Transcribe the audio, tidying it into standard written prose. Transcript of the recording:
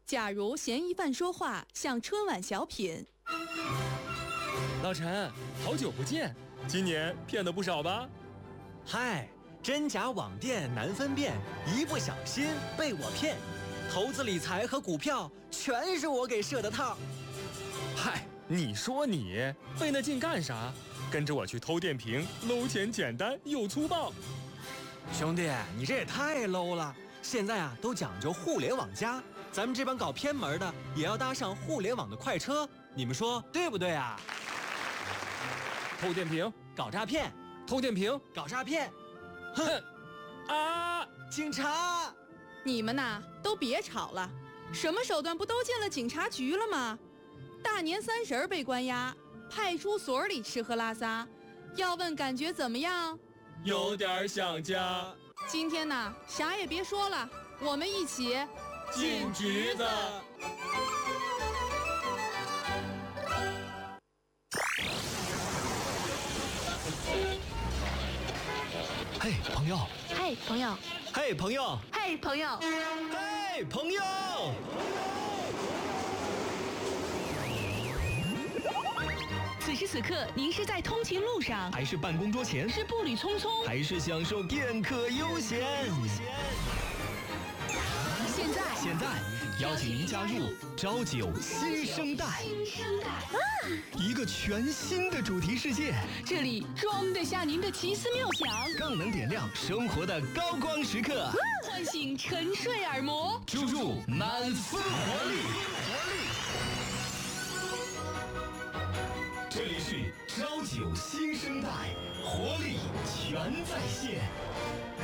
假如嫌疑犯说话像春晚小品。 老陈，好久不见，今年骗得不少吧？ 嗨，真假网店难分辨，一不小心被我骗，投资理财和股票全是我给设的套。 嗨，你说你费那劲干啥？跟着我去偷电瓶，搂钱简单又粗暴。 兄弟，你这也太 low 了！现在啊，都讲究互联网加，咱们这帮搞偏门的也要搭上互联网的快车，你们说对不对啊？ 偷电瓶， 搞诈骗， 偷电瓶， 搞诈骗， 哼！啊！ 警察！ 你们呐，都别吵了，什么手段不都进了警察局了吗？大年30被关押，派出所里吃喝拉撒，要问感觉怎么样？ 有点想家。 今天呢，啥也别说了，我们一起进局子。 嘿，朋友！ 嘿，朋友！ 嘿，朋友！ 嘿，朋友！ 嘿，朋友！ 此时此刻，您是在通勤路上， 还是办公桌前？ 是步履匆匆， 还是享受片刻悠闲？现在，邀请您加入朝九新生代，一个全新的主题世界， 这里装得下您的奇思妙想， 更能点亮生活的高光时刻， 唤醒沉睡耳膜， 注入满分活力。这里是朝九新生代，活力全在线。